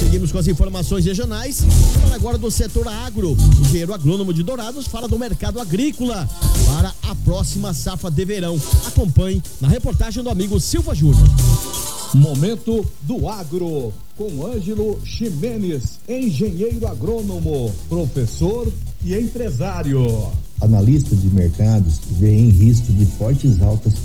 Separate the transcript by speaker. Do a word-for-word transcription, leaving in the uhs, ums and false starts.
Speaker 1: Seguimos com as informações regionais. Falar agora do setor agro. O engenheiro agrônomo de Dourados fala do mercado agrícola para a próxima safra de verão. Acompanhe na reportagem do amigo Silva Júnior.
Speaker 2: Momento do Agro, com Ângelo Ximenes, engenheiro agrônomo, professor e empresário.
Speaker 3: Analista de mercados vê em risco de fortes altas